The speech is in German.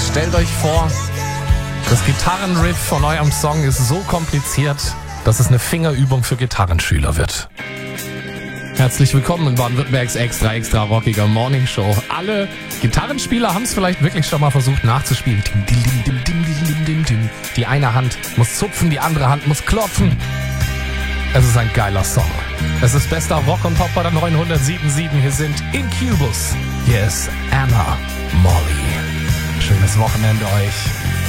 stellt euch vor, das Gitarrenriff von eurem Song ist so kompliziert, dass es eine Fingerübung für Gitarrenschüler wird. Herzlich willkommen in Baden-Württembergs extra rockiger Morning Show. Alle Gitarrenspieler haben es vielleicht wirklich schon mal versucht nachzuspielen. Die eine Hand muss zupfen, die andere Hand muss klopfen. Es ist ein geiler Song. Es ist bester Rock und Pop bei der 907.7. Hier sind Incubus. Hier ist Anna Molly. Schönes Wochenende euch.